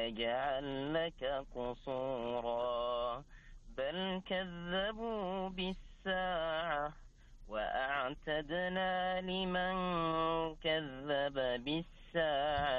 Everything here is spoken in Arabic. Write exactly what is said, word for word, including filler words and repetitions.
نجعل لك قصورا بل كذبوا بالساعة وأعتدنا لمن كذب بالساعة